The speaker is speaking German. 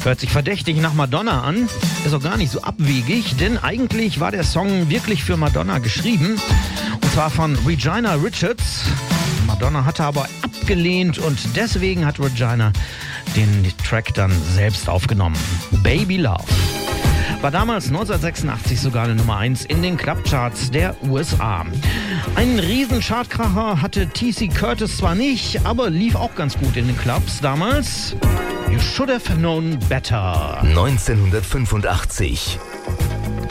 Hört sich verdächtig nach Madonna an, ist auch gar nicht so abwegig, denn eigentlich war der Song wirklich für Madonna geschrieben, und zwar von Regina Richards. Madonna hatte aber abgelehnt und deswegen hat Regina den Track dann selbst aufgenommen. Baby Love war damals 1986 sogar eine Nummer 1 in den Clubcharts der USA. Einen riesen Chartkracher hatte T.C. Curtis zwar nicht, aber lief auch ganz gut in den Clubs damals. You Should Have Known Better. 1985.